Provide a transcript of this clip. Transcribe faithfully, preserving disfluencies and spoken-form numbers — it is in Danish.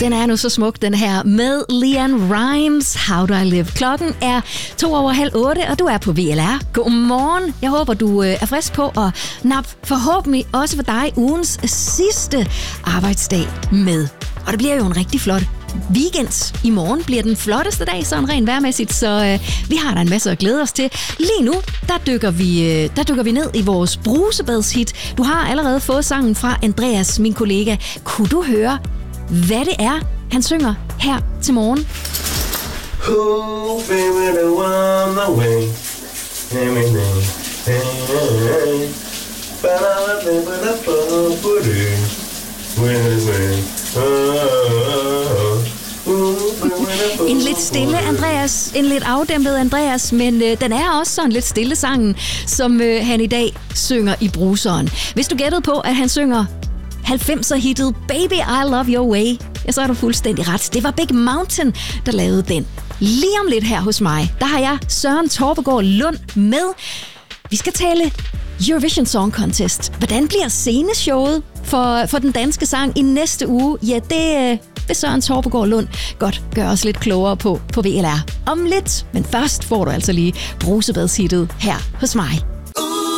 Den er nu så smuk, den her, med LeAnn Rimes, How Do I Live. Klokken er to over halv otte, og du er på V L R. Godmorgen. Jeg håber, du er frisk på at nappe forhåbentlig også for dig ugens sidste arbejdsdag med. Og det bliver jo en rigtig flot weekend. I morgen bliver den flotteste dag, sådan rent vejrmæssigt, så øh, vi har da en masse at glæde os til. Lige nu, der dykker vi, øh, der dykker vi ned i vores brusebadshit. Du har allerede fået sangen fra Andreas, min kollega. Kunne du høre, hvad det er, han synger her til morgen? Oh, baby, the one the way. Everything. Hey, but I think that I put it. En lidt stille Andreas, en lidt afdæmpet Andreas, men øh, den er også sådan lidt stille sangen, som øh, han i dag synger i bruseren. Hvis du gættede på, at han synger halvfemser-hittet Baby I Love Your Way, ja, så er du fuldstændig ret. Det var Big Mountain, der lavede den. Lige om lidt her hos mig, der har jeg Søren Torpegaard Lund med. Vi skal tale Eurovision Song Contest. Hvordan bliver sceneshowet for, for den danske sang i næste uge? Ja, det vil Søren Torpegaard Lund godt gøre os lidt klogere på på V L R om lidt. Men først får du altså lige brusebadshittet her hos mig.